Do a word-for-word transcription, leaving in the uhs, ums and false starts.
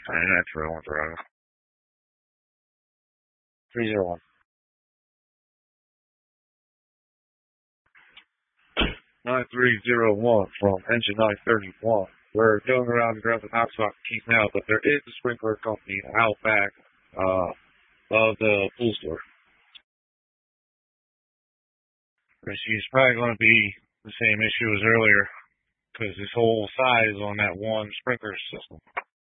ninety-nine three oh one Drive. three zero one. nine three zero one from engine nine thirty-one. We're going around the ground the hotspot keys now, but there is a sprinkler company out back uh, of the pool store. She's probably going to be the same issue as earlier because this whole side is on that one sprinkler system.